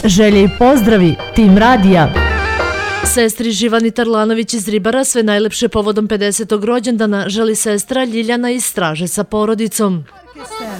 Želje i pozdravi, tim radija. Sestri Živani Tarlanović iz Ribara sve najlepše povodom 50. rođendana želi sestra Ljiljana iz Straže sa porodicom.